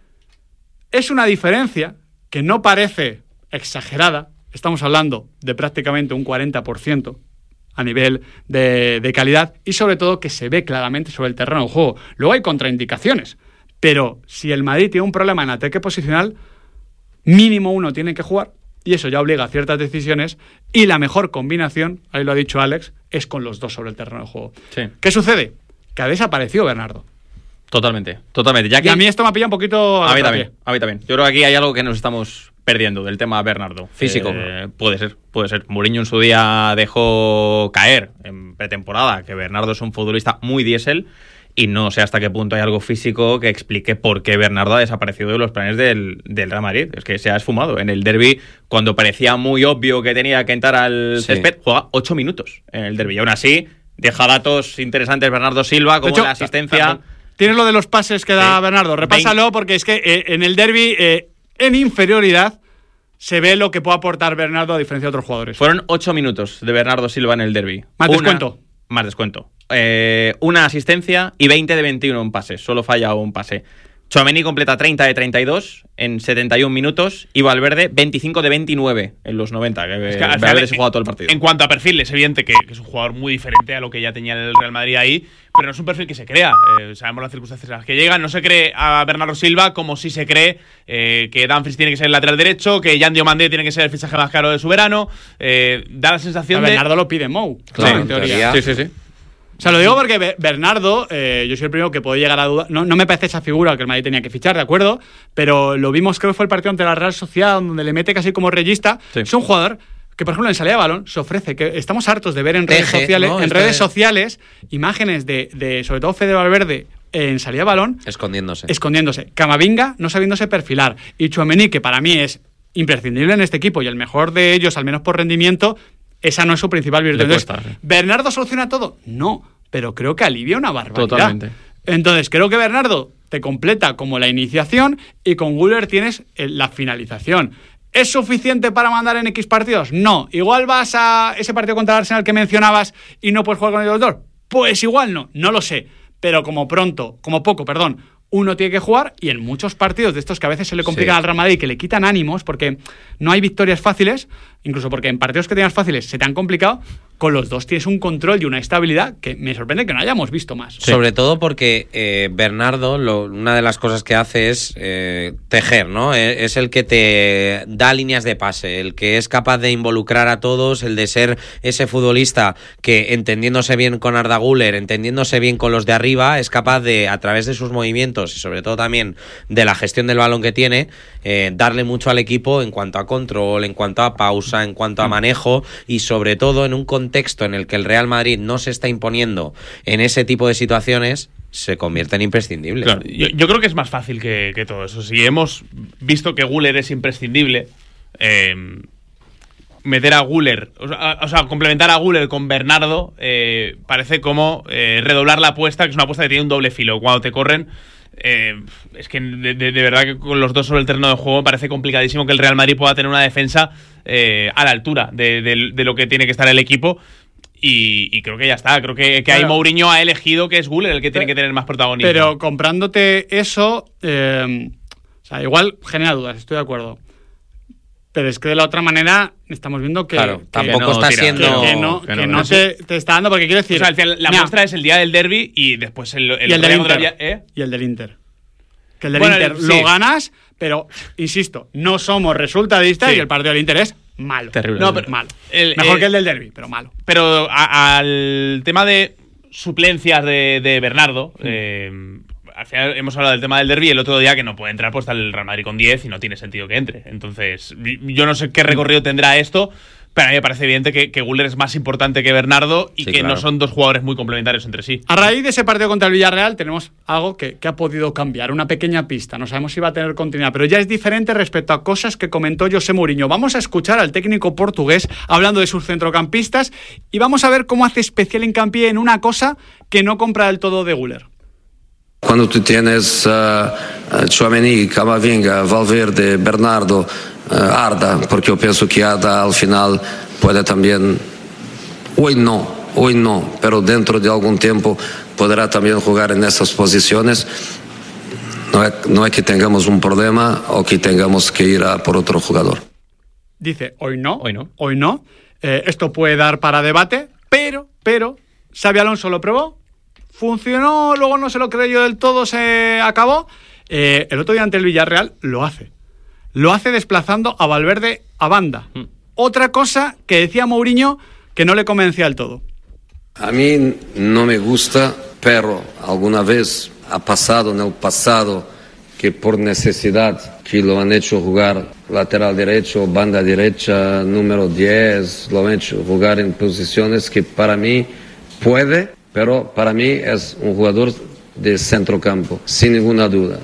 A: Es una diferencia que no parece exagerada. Estamos hablando de prácticamente un cuarenta por ciento a nivel de, de calidad y sobre todo que se ve claramente sobre el terreno de juego. Luego hay contraindicaciones, pero si el Madrid tiene un problema en ataque posicional, mínimo uno tiene que jugar y eso ya obliga a ciertas decisiones y la mejor combinación, ahí lo ha dicho Alex, es con los dos sobre el terreno de juego.
B: Sí.
A: ¿Qué sucede? Que ha desaparecido Bernardo.
B: Totalmente, totalmente. Ya que
A: y a mí esto me ha pillado un poquito...
B: A, a mí también, a mí también. Yo creo que aquí hay algo que nos estamos perdiendo del tema Bernardo.
C: Físico.
B: Eh, puede ser, puede ser. Mourinho en su día dejó caer en pretemporada que Bernardo es un futbolista muy diésel y no sé hasta qué punto hay algo físico que explique por qué Bernardo ha desaparecido de los planes del, del Real Madrid. Es que se ha esfumado. En el derbi, cuando parecía muy obvio que tenía que entrar al
C: Sí.
B: césped, juega ocho minutos en el derbi. Y aún así, deja datos interesantes Bernardo Silva, como
A: De hecho,
B: la asistencia.
A: Tienes lo de los pases que da
B: Sí.
A: Bernardo. Repásalo, porque es que eh, en el derbi, eh, en inferioridad, se ve lo que puede aportar Bernardo a diferencia de otros jugadores.
B: Fueron ocho minutos de Bernardo Silva en el derbi.
A: Más descuento.
B: Más descuento. Eh, una asistencia y veinte de veintiuno en pases. Solo falla un pase. Tchouaméni completa treinta de treinta y dos en setenta y un minutos y Valverde veinticinco de veintinueve en los noventa. Que,
D: Es que al
B: Valverde
D: final,
B: se juega todo el partido.
D: En cuanto a perfil, es evidente que, que es un jugador muy diferente a lo que ya tenía el Real Madrid ahí, pero no es un perfil que se crea. Eh, sabemos las circunstancias en las que llega. No se cree a Bernardo Silva como si se cree eh, que Dumfries tiene que ser el lateral derecho, que Yan Diomandé tiene que ser el fichaje más caro de su verano. Eh, da la sensación
A: A
D: de.
A: Bernardo lo pide Mou.
C: Claro,
A: en
C: en
A: teoría.
C: teoría.
B: Sí, sí, sí.
A: O sea, lo digo porque Be- Bernardo, eh, yo soy el primero que puede llegar a dudar. No, no me parece esa figura que el Madrid tenía que fichar, ¿de acuerdo? Pero lo vimos, creo que fue el partido ante la Real Sociedad, donde le mete casi como reyista.
B: Sí.
A: Es un jugador que, por ejemplo, en salida de balón se ofrece, que estamos hartos de ver en redes
C: Teje,
A: sociales,
C: ¿no?
A: en
C: Esta
A: redes
C: es-
A: sociales imágenes de, de, sobre todo Fede Valverde, en salida de balón,
C: Escondiéndose.
A: escondiéndose. Camavinga no sabiéndose perfilar. Y Tchouaméni, que para mí es imprescindible en este equipo y el mejor de ellos, al menos por rendimiento, esa no es su principal virtud.
B: Le
A: Entonces,
B: cuesta, sí.
A: ¿Bernardo soluciona todo? No, pero creo que alivia una barbaridad.
B: Totalmente.
A: Entonces, creo que Bernardo te completa como la iniciación y con Güler tienes eh, la finalización. ¿Es suficiente para mandar en X partidos? No. ¿Igual vas a ese partido contra el Arsenal que mencionabas y no puedes jugar con ellos dos? Pues igual no, no lo sé. Pero como pronto, como poco, perdón, uno tiene que jugar y en muchos partidos de estos que a veces se le complican
C: Sí.
A: al Real Madrid y que le quitan ánimos porque no hay victorias fáciles, incluso porque en partidos que tenías fáciles se te han complicado, con los dos tienes un control y una estabilidad que me sorprende que no hayamos visto más.
C: Sobre todo porque eh, Bernardo, lo- una de las cosas que hace es eh, tejer, ¿no? Eh, Es el que te da líneas de pase, el que es capaz de involucrar a todos, el de ser ese futbolista que, entendiéndose bien con Arda Güler, entendiéndose bien con los de arriba, es capaz de, a través de sus movimientos y sobre todo también de la gestión del balón que tiene, eh, darle mucho al equipo en cuanto a control, en cuanto a pausa, en cuanto a manejo y sobre todo en un contexto en el que el Real Madrid no se está imponiendo en ese tipo de situaciones, se convierte en imprescindible.
D: Claro, yo, yo creo que es más fácil que, que todo eso. Si hemos visto que Güler es imprescindible, eh, meter a Güler, o sea, o sea, complementar a Güler con Bernardo, eh, parece como eh, redoblar la apuesta, que es una apuesta que tiene un doble filo. Cuando te corren, eh, es que de, de, de verdad que con los dos sobre el terreno de juego parece complicadísimo que el Real Madrid pueda tener una defensa eh, a la altura de, de, de lo que tiene que estar el equipo. Y, y creo que ya está. Creo que, que ahí
A: Claro.
D: Mourinho ha elegido que es Güler el que tiene que tener más protagonismo.
A: Pero comprándote eso, eh, o sea, igual genera dudas, estoy de acuerdo. Pero es que de la otra manera estamos viendo que,
C: Claro,
A: que
C: tampoco
B: no
C: está
B: tira,
A: que,
C: siendo...
A: que no,
B: que
A: que
B: no,
A: no
B: no.
A: te, te está dando, porque quiero decir...
D: O sea, al final, la
A: mira,
D: muestra es el día del derby y después el, el
A: y el
D: otro
A: del
D: día contra
A: Inter.
D: el- ¿eh?
A: Y el del Inter. Que el del
D: Bueno,
A: Inter
D: el- sí.
A: lo ganas, pero, insisto, no somos resultadistas
D: Sí.
A: y el partido del Inter es malo.
B: Terrible.
A: No, pero malo.
D: El-
A: Mejor
D: eh,
A: que el del derbi, pero malo.
D: Pero a- al tema de suplencias de, de Bernardo, eh, al final hemos hablado del tema del derby el otro día que no puede entrar, pues está el Real Madrid con diez y no tiene sentido que entre. Entonces, yo no sé qué recorrido tendrá esto, pero a mí me parece evidente que, que Güler es más importante que Bernardo y
C: Sí,
D: que
C: claro.
D: no son dos jugadores muy complementarios entre sí.
A: A raíz de ese partido contra el Villarreal tenemos algo que, que ha podido cambiar, una pequeña pista. No sabemos si va a tener continuidad, pero ya es diferente respecto a cosas que comentó José Mourinho. Vamos a escuchar al técnico portugués hablando de sus centrocampistas y vamos a ver cómo hace especial hincapié en una cosa que no compra del todo de Güler.
E: Quando tu tienes uh, Tchouaméni, Camavinga, Valverde, Bernardo, uh, Arda, porque yo pienso que Arda al final puede también, hoy no, hoy no, pero dentro de algún tiempo podrá también jugar en esas posiciones. No es, no es que tengamos un problema o que tengamos que ir a por otro jugador.
A: Dice, hoy no,
B: Hoy no.
A: hoy no. Eh, esto puede dar para debate, pero, pero, Xabi Alonso lo probó, funcionó, luego no se lo creyó del todo, se acabó. Eh, el otro día ante el Villarreal lo hace. Lo hace desplazando a Valverde a banda.
B: Mm.
A: Otra cosa que decía Mourinho que no le convencía del todo.
E: A mí no me gusta, pero alguna vez ha pasado en el pasado que por necesidad que lo han hecho jugar lateral derecho, banda derecha, número diez, lo han hecho jugar en posiciones que para mí puede, pero para mí es un jugador de centrocampo, sin ninguna duda.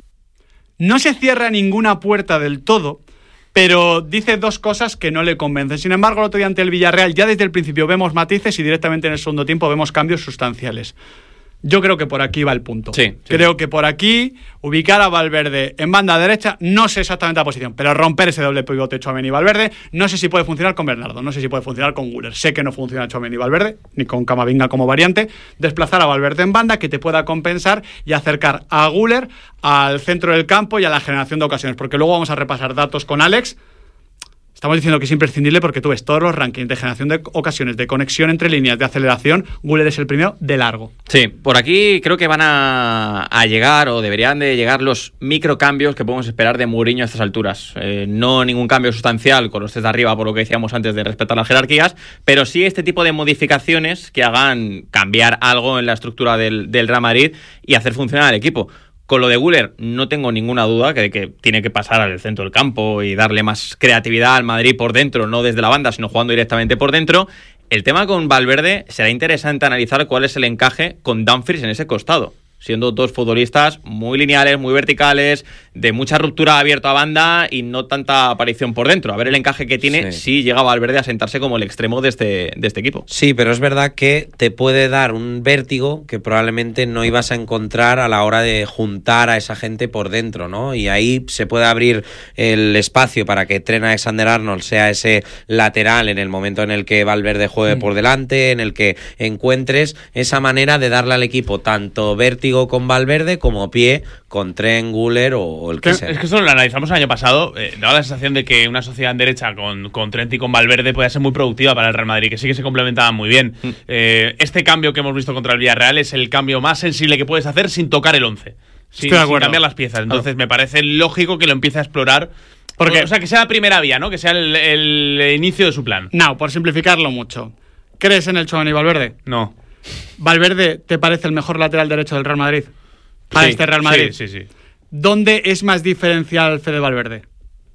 A: No se cierra ninguna puerta del todo, pero dice dos cosas que no le convencen. Sin embargo, el otro día ante el Villarreal ya desde el principio vemos matices y directamente en el segundo tiempo vemos cambios sustanciales. Yo creo que por aquí va el punto.
B: Sí, sí.
A: Creo que por aquí, ubicar a Valverde en banda derecha, no sé exactamente la posición, pero romper ese doble pivote Tchouaméni y Valverde, no sé si puede funcionar con Bernardo, no sé si puede funcionar con Güler. Sé que no funciona Tchouaméni y Valverde, ni con Camavinga como variante. Desplazar a Valverde en banda, que te pueda compensar y acercar a Güler al centro del campo y a la generación de ocasiones, porque luego vamos a repasar datos con Alex. Estamos diciendo que es imprescindible porque tú ves todos los rankings de generación de ocasiones, de conexión entre líneas, de aceleración. Güler es el primero de largo.
B: Sí, por aquí creo que van a, a llegar o deberían de llegar los microcambios que podemos esperar de Mourinho a estas alturas. Eh, no ningún cambio sustancial con los tres de arriba, por lo que decíamos antes de respetar las jerarquías, pero sí este tipo de modificaciones que hagan cambiar algo en la estructura del, del Real Madrid y hacer funcionar al equipo. Con lo de Güler no tengo ninguna duda que, que tiene que pasar al centro del campo y darle más creatividad al Madrid por dentro, no desde la banda, sino jugando directamente por dentro. El tema con Valverde será interesante analizar cuál es el encaje con Dumfries en ese costado, siendo dos futbolistas muy lineales, muy verticales, de mucha ruptura abierta a banda y no tanta aparición por dentro. A ver el encaje que tiene sí. si llega Valverde a sentarse como el extremo de este, de este equipo.
C: Sí, pero es verdad que te puede dar un vértigo que probablemente no ibas a encontrar a la hora de juntar a esa gente por dentro, ¿no? Y ahí se puede abrir el espacio para que Trent Alexander-Arnold sea ese lateral en el momento en el que Valverde juegue mm. por delante, en el que encuentres esa manera de darle al equipo tanto vértigo con Valverde como pie con Trent, Güler o el que
D: que,
C: sea.
D: Es que esto lo analizamos el año pasado, eh, daba la sensación de que una sociedad en derecha con, con Trent y con Valverde podía ser muy productiva para el Real Madrid, que sí que se complementaban muy bien. Mm. Eh, este cambio que hemos visto contra el Villarreal es el cambio más sensible que puedes hacer sin tocar el once, sin, sin cambiar las piezas. Entonces claro. me parece lógico que lo empiece a explorar. Porque, o sea, que sea la primera vía, ¿no? Que sea el, el inicio de su plan.
A: No, por simplificarlo mucho. ¿Crees en el Tchouaméni y Valverde?
D: No.
A: ¿Valverde te parece el mejor lateral derecho del Real Madrid? Para
D: sí,
A: este Real Madrid.
D: Sí, sí, sí.
A: ¿Dónde es más diferencial Fede Valverde?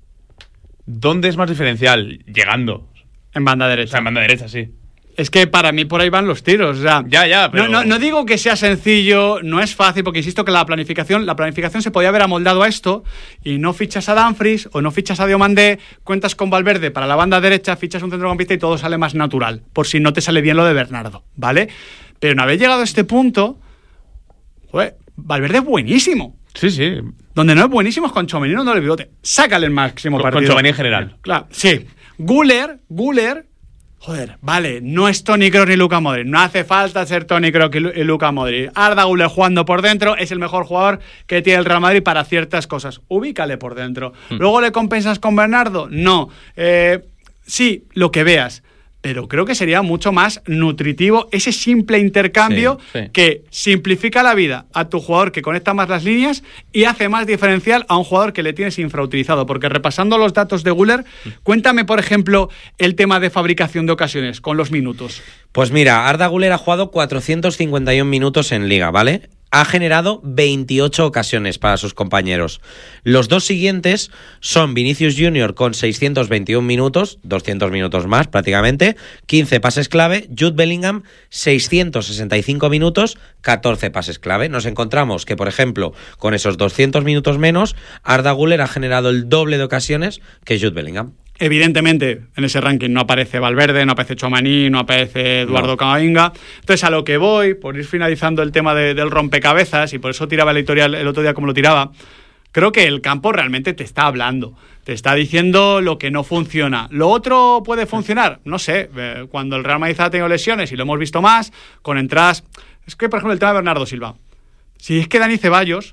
D: ¿Dónde es más diferencial? Llegando.
A: En banda derecha.
D: O sea, en banda derecha, sí.
A: Es que para mí por ahí van los tiros. O sea,
D: ya, ya, pero...
A: No, no, no digo que sea sencillo, no es fácil, porque insisto que la planificación, la planificación se podía haber amoldado a esto y no fichas a Dumfries o no fichas a Diomandé, cuentas con Valverde para la banda derecha, fichas un centrocampista y todo sale más natural, por si no te sale bien lo de Bernardo, ¿vale? Pero una vez llegado a este punto, joder, Valverde es buenísimo.
D: Sí, sí.
A: Donde no es buenísimo es con Tchouaméni, no le bigote. Sácale el máximo
D: con,
A: partido.
D: Con Tchouaméni en general.
A: Claro, sí. Güler, Güler, joder, vale, no es Toni Kroos ni Luka Modric. No hace falta ser Toni Kroos y Luka Modric. Arda Güler jugando por dentro es el mejor jugador que tiene el Real Madrid para ciertas cosas. Ubícale por dentro. Mm. ¿Luego le compensas con Bernardo? No. Eh, sí, lo que veas. Pero creo que sería mucho más nutritivo ese simple intercambio
B: sí, sí.
A: que simplifica la vida a tu jugador que conecta más las líneas y hace más diferencial a un jugador que le tienes infrautilizado. Porque repasando los datos de Güler, cuéntame, por ejemplo, el tema de fabricación de ocasiones con los minutos.
C: Pues mira, Arda Güler ha jugado cuatrocientos cincuenta y un minutos en Liga, ¿vale? Ha generado veintiocho ocasiones para sus compañeros. Los dos siguientes son Vinicius Junior con seiscientos veintiún minutos, doscientos minutos más prácticamente, quince pases clave, Jude Bellingham seiscientos sesenta y cinco minutos, catorce pases clave. Nos encontramos que, por ejemplo, con esos doscientos minutos menos, Arda Güler ha generado el doble de ocasiones que Jude Bellingham.
A: Evidentemente, en ese ranking no aparece Valverde, no aparece Tchouaméni, no aparece Eduardo
C: No.
A: Camavinga. Entonces, a lo que voy, por ir finalizando el tema de, del rompecabezas, y por eso tiraba el editorial el otro día como lo tiraba, creo que el campo realmente te está hablando. Te está diciendo lo que no funciona. ¿Lo otro puede funcionar? No sé. Cuando el Real Madrid ha tenido lesiones, y lo hemos visto más, con entradas... Es que, por ejemplo, el tema de Bernardo Silva. Si es que Dani Ceballos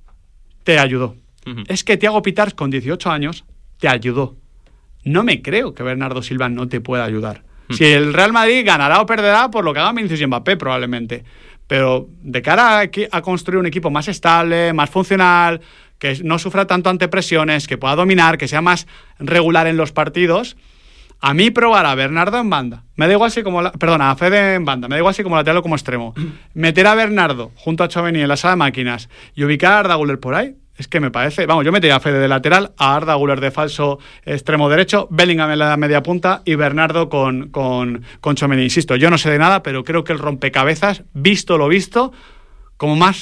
A: te ayudó. Uh-huh. Es que Thiago Pitars, con dieciocho años, te ayudó. No me creo que Bernardo Silva no te pueda ayudar. Hmm. Si el Real Madrid ganará o perderá por lo que haga Vinicius y Mbappé, probablemente. Pero de cara a, a construir un equipo más estable, más funcional, que no sufra tanto ante presiones, que pueda dominar, que sea más regular en los partidos, a mí probar a Bernardo en banda. Me da igual si como... La, perdona, a Fede en banda. Me da igual si como lateral o como extremo. Meter a Bernardo junto a Tchouaméni en la sala de máquinas y ubicar a Arda Güler por ahí. Es que me parece... Vamos, yo metería a Fede de lateral, a Arda Güler de falso extremo derecho, Bellingham en la media punta y Bernardo con, con, con Tchouaméni. Insisto, yo no sé de nada, pero creo que el rompecabezas, visto lo visto, como más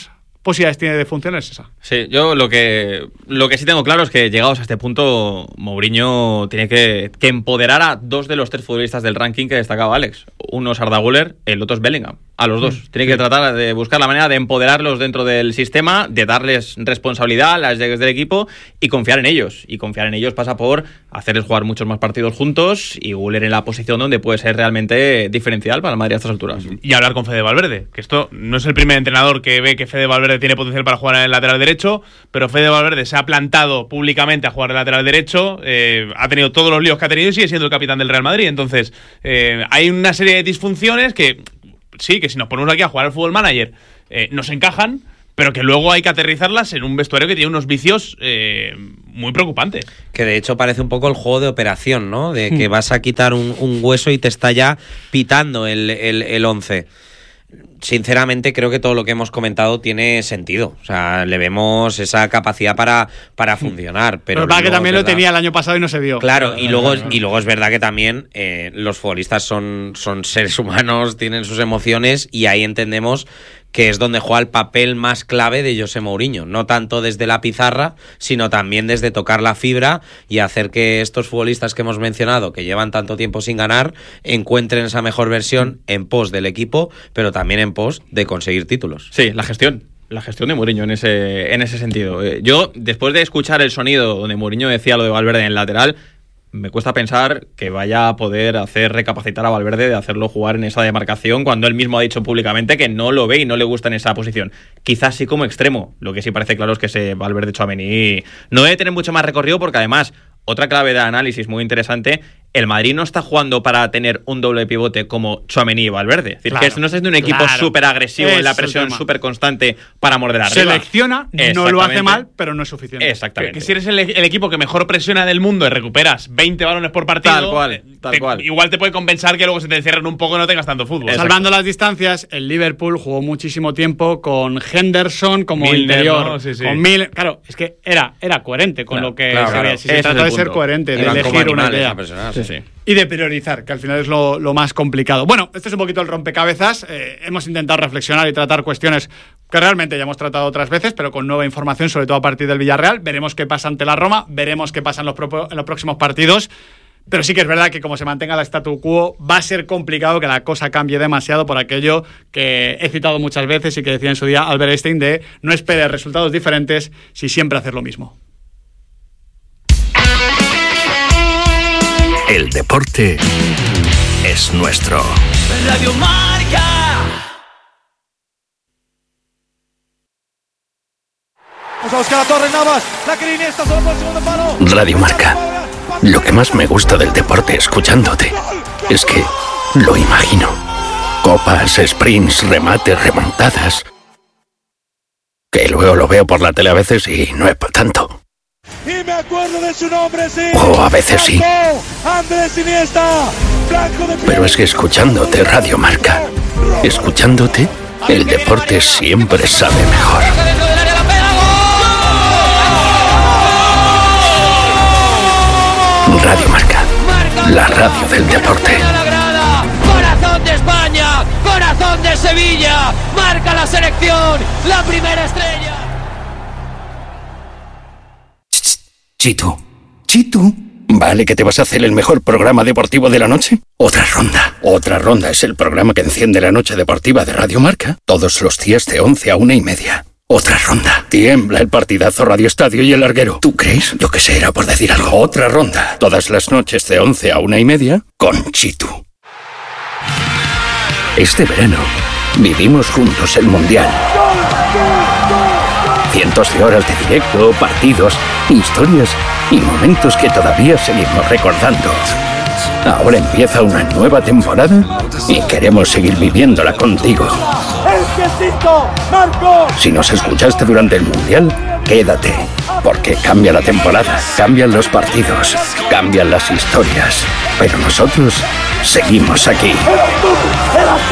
A: posibilidades tiene de funcionar es esa.
B: Sí, yo lo que lo que sí tengo claro es que llegados a este punto, Mourinho tiene que, que empoderar a dos de los tres futbolistas del ranking que destacaba Alex. Uno es Arda Güler, el otro es Bellingham. A los dos. Mm, tiene que tratar de buscar la manera de empoderarlos dentro del sistema, de darles responsabilidad a las llegues del equipo y confiar en ellos. Y confiar en ellos pasa por hacerles jugar muchos más partidos juntos y Güler en la posición donde puede ser realmente diferencial para el Madrid a estas alturas.
D: Y hablar con Fede Valverde, que esto no es el primer entrenador que ve que Fede Valverde tiene potencial para jugar en el lateral derecho, pero Fede Valverde se ha plantado públicamente a jugar en el lateral derecho, eh, ha tenido todos los líos que ha tenido y sigue siendo el capitán del Real Madrid. Entonces, eh, hay una serie de disfunciones que sí, que si nos ponemos aquí a jugar al Fútbol Manager eh, nos encajan, pero que luego hay que aterrizarlas en un vestuario que tiene unos vicios eh, muy preocupantes.
C: Que de hecho parece un poco el juego de operación, ¿no? De que vas a quitar un, un hueso y te está ya pitando el, el, el once. Sinceramente creo que todo lo que hemos comentado tiene sentido. O sea, le vemos esa capacidad para, para funcionar. Pero,
A: pero para que también lo tenía el año pasado y no se vio.
C: Claro, y luego, y luego es verdad que también eh, los futbolistas son, son seres humanos, tienen sus emociones y ahí entendemos que es donde juega el papel más clave de José Mourinho, no tanto desde la pizarra, sino también desde tocar la fibra y hacer que estos futbolistas que hemos mencionado, que llevan tanto tiempo sin ganar, encuentren esa mejor versión en pos del equipo, pero también en pos de conseguir títulos.
B: Sí, la gestión. La gestión de Mourinho en ese, en ese sentido. Yo, después de escuchar el sonido donde Mourinho decía lo de Valverde en el lateral, me cuesta pensar que vaya a poder hacer recapacitar a Valverde de hacerlo jugar en esa demarcación cuando él mismo ha dicho públicamente que no lo ve y no le gusta en esa posición. Quizás sí como extremo. Lo que sí parece claro es que ese Valverde Tchouaméni no debe tener mucho más recorrido porque además, otra clave de análisis muy interesante, el Madrid no está jugando para tener un doble pivote como Tchouaméni y Valverde. Es decir, claro, que no es de un equipo claro, súper agresivo en la presión súper constante para morder arriba.
A: Selecciona, no lo hace mal, pero no es suficiente.
B: Exactamente.
D: Que, que si eres el, el equipo que mejor presiona del mundo y recuperas veinte balones por partido,
B: tal cual, tal
D: te,
B: cual.
D: igual te puede compensar que luego se te encierren un poco y no tengas tanto fútbol.
A: Exacto. Salvando las distancias, el Liverpool jugó muchísimo tiempo con Henderson como
D: Milner,
A: interior.
D: ¿no? Sí, sí.
A: Con Milner. Claro, es que era, era coherente con
B: claro,
A: lo que
B: claro,
A: se veía.
B: claro.
A: Si se trata de ser coherente, de elegir una idea.
B: Sí, sí.
A: Y de priorizar, que al final es lo, lo más complicado. Bueno, este es un poquito el rompecabezas. Eh, hemos intentado reflexionar y tratar cuestiones que realmente ya hemos tratado otras veces, pero con nueva información, sobre todo a partir del Villarreal. Veremos qué pasa ante la Roma, veremos qué pasa en los, pro- en los próximos partidos. Pero sí que es verdad que como se mantenga la statu quo, va a ser complicado que la cosa cambie demasiado por aquello que he citado muchas veces y que decía en su día Albert Einstein de no esperes resultados diferentes si siempre haces lo mismo.
F: El deporte es nuestro.
G: Radio Marca.
H: Vamos a buscar a Torres Navas. La que Iniesta solo por el segundo palo.
F: Radio Marca. Lo que más me gusta del deporte escuchándote es que lo imagino. Copas, sprints, remates, remontadas. Que luego lo veo por la tele a veces y no es para tanto.
H: Y me acuerdo de su nombre, sí.
F: O a veces sí.
H: Andrés Iniesta. Blanco de
F: Pero es que escuchándote Radio Marca, escuchándote, el deporte siempre sabe mejor. Radio Marca, la radio del deporte.
G: Corazón de España, corazón de Sevilla. Marca la selección, la primera estrella.
F: Chitu, Chitu. ¿Vale que te vas a hacer el mejor programa deportivo de la noche? Otra ronda. Otra ronda es el programa que enciende la noche deportiva de Radio Marca todos los días de once a una y media. Otra ronda. Tiembla el partidazo Radio Estadio y el larguero. ¿Tú crees? Yo que sé, era por decir algo. Otra ronda. Todas las noches de once a una y media con Chitu. Este verano vivimos juntos el Mundial. Cientos de horas de directo, partidos, historias y momentos que todavía seguimos recordando. Ahora empieza una nueva temporada y queremos seguir viviéndola contigo.
H: ¡El quesito, Marco!
F: Si nos escuchaste durante el Mundial, quédate, porque cambia la temporada, cambian los partidos, cambian las historias, pero nosotros seguimos aquí.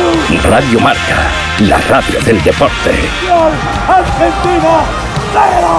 F: Radio Marca, la radio del deporte.
H: Argentina, cero.